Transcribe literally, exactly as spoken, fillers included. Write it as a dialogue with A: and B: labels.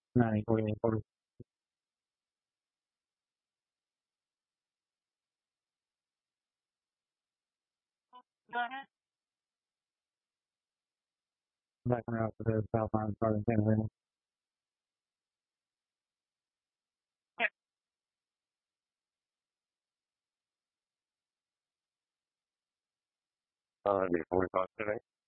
A: nine forty, forty. Back around to the south line, starting San Marino. Uh, it'd be forty-five today.